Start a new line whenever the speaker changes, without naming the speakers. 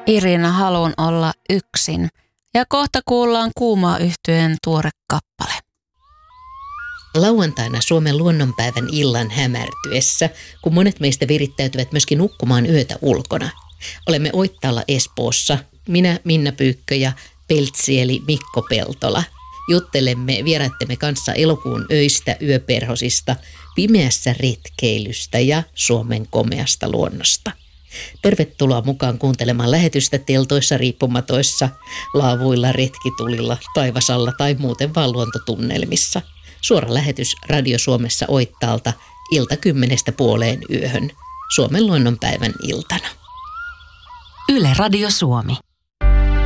Irina Halun olla yksin. Ja kohta kuullaan Kuumaa yhtyeen tuore kappale.
Lauantaina Suomen luonnonpäivän illan hämärtyessä, kun monet meistä virittäytyvät myöskin nukkumaan yötä ulkona. Olemme Oittaalla Espoossa, minä Minna Pyykkö ja Peltsi eli Mikko Peltola. Juttelemme vieraittemme kanssa elokuun öistä, yöperhosista, pimeässä retkeilystä ja Suomen komeasta luonnosta. Tervetuloa mukaan kuuntelemaan lähetystä teltoissa, riippumatoissa, laavuilla, retkitulilla, taivasalla tai muuten vaan luontotunnelmissa. Suora lähetys Radio Suomessa Oittaalta ilta 10:00 Suomen luonnonpäivän iltana.
Yle Radio Suomi.